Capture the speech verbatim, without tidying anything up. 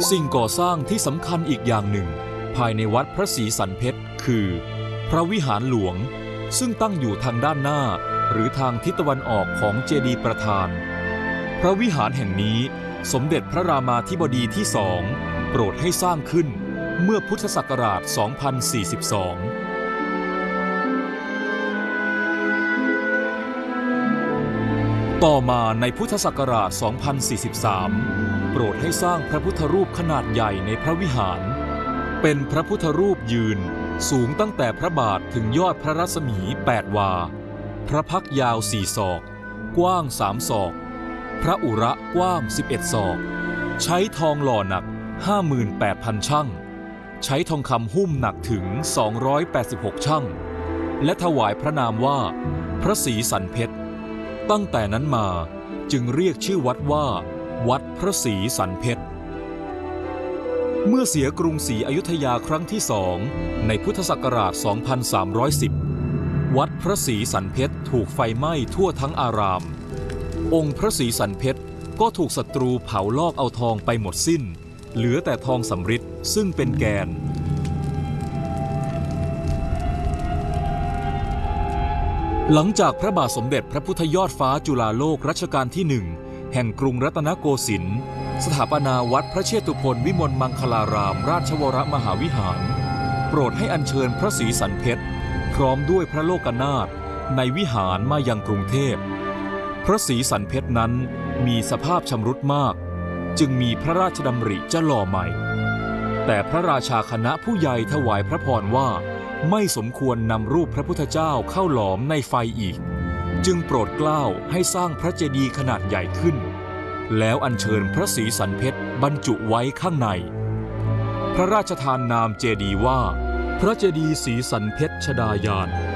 สิ่งก่อสร้างที่สำคัญอีกอย่างหนึ่งภายในวัดพระศรีสันเพชรคือพระวิหารหลวงซึ่งตั้งอยู่ทางด้านหน้าหรือทางทิศตะวันออกของเจดีย์ประธานพระวิหารแห่งนี้สมเด็จพระรามาธิบดีที่สองโปรดให้สร้างขึ้นเมื่อพุทธศักราช สองพันสี่สิบสอง ต่อมาในพุทธศักราช สองพันสี่สิบสาม โปรดให้สร้างพระพุทธรูปขนาดใหญ่ในพระวิหารเป็นพระพุทธรูปยืนสูงตั้งแต่พระบาทถึงยอดพระรัศมีแปดวาพระพักยาวสี่ศอกกว้างสามศอกพระอุระกว้างสิบเอ็ดศอกใช้ทองหล่อหนัก ห้าหมื่นแปดพัน ชั่งใช้ทองคำหุ้มหนักถึงสองร้อยแปดสิบหกชั่งและถวายพระนามว่าพระศรีสันเพชรตั้งแต่นั้นมาจึงเรียกชื่อวัดว่าวัดพระศรีสันเพชรเมื่อเสียกรุงศรีอยุธยาครั้งที่สองในพุทธศักราช สองพันสามร้อยสิบ วัดพระศรีสันเพชรถูกไฟไหม้ทั่วทั้งอารามองค์พระศรีสันเพชรก็ถูกศัตรูเผาลอกเอาทองไปหมดสิ้นเหลือแต่ทองสำริดซึ่งเป็นแกนหลังจากพระบาทสมเด็จพระพุทธยอดฟ้าจุฬาโลกรัชกาลที่หนึ่งแห่งกรุงรัตนโกสินทร์สถาปนาวัดพระเชตุพนวิมลมังคลารามราชวรมหาวิหารโปรดให้อัญเชิญพระศรีสันเพชรพร้อมด้วยพระโลกนาถในวิหารมายังกรุงเทพพระศรีสันเพชรนั้นมีสภาพชำรุดมากจึงมีพระราชดำริจะหล่อใหม่แต่พระราชาคณะผู้ใหญ่ถวายพระพรว่าไม่สมควรนำรูปพระพุทธเจ้าเข้าหลอมในไฟอีกจึงโปรดเกล้าให้สร้างพระเจดีย์ขนาดใหญ่ขึ้นแล้วอัญเชิญพระศรีสันเพชรบรรจุไว้ข้างในพระราชทานนามเจดีย์ว่าพระเจดีย์ศรีสันเพชรชฎายาน